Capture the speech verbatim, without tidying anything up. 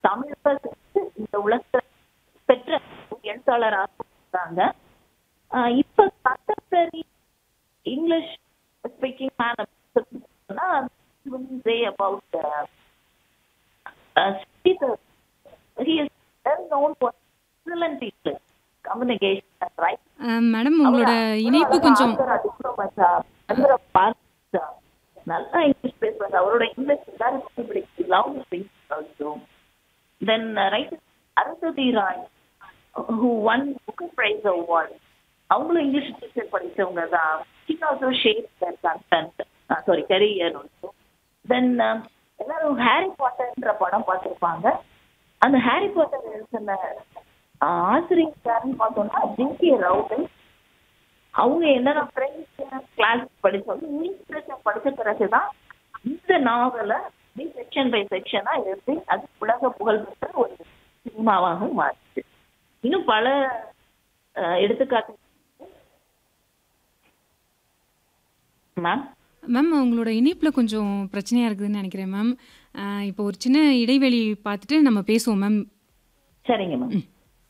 தமிழ இந்த உலகத்துல பெற்ற எழுத்தாளராக இருக்காங்க. இப்ப contemporary English speaking man say about uh, uh, he is well known for excellent English communication, right? Madam உங்களோட இணைப்பு கொஞ்சம் நல்லா இங்கிலீஷ் பேசுவாங்க. அவரோட இங்கிலீஷ் எல்லாரும் தென் right Arundhati Rai who won Booker Prize award. அவங்களும் இங்கிலீஷ் டீச்சர் படிச்சவங்க தான். She also shaped their content, uh, sorry career also. Then எல்லாரும் ஹாரி பாட்டர்ன்ற படம் பார்த்துருப்பாங்க. அந்த ஹாரி பாட்டர் எழுதின ஆசிரியர் யாருன்னு பார்த்தோம்னா ஜிகே ரவுலிங். அவங்க என்னென்ன பிரெஞ்சு கிளாஸ் படிச்சவங்க இங்கிலீஷ் படிச்ச பிறகுதான் இந்த நாவலை செக்ஷன் பை செக்ஷனா எழுதி அது உலக புகழ் பெற்ற ஒரு சினிமாவாக மாறிச்சு. இன்னும் பல எடுத்துக்காட்டு மேம். மேம் உங்களோட இணைப்பில் கொஞ்சம் பிரச்சனையாக இருக்குதுன்னு நினைக்கிறேன் மேம். இப்போ ஒரு சின்ன இடைவெளி பார்த்துட்டு நம்ம பேசுவோம் மேம். சரிங்க மேம்.